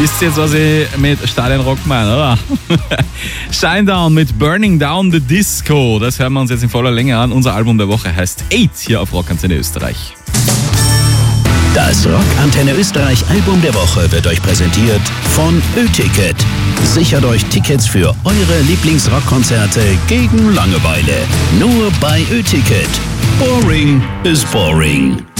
Wisst ihr jetzt, was ich mit Stadionrock meine, oder? Shinedown mit Burning Down the Disco. Das hören wir uns jetzt in voller Länge an. Unser Album der Woche heißt 8 hier auf Rockantenne Österreich. Das Rockantenne Österreich Album der Woche wird euch präsentiert von Ö-Ticket. Sichert euch Tickets für eure Lieblingsrockkonzerte gegen Langeweile. Nur bei Ö-Ticket. Boring is boring.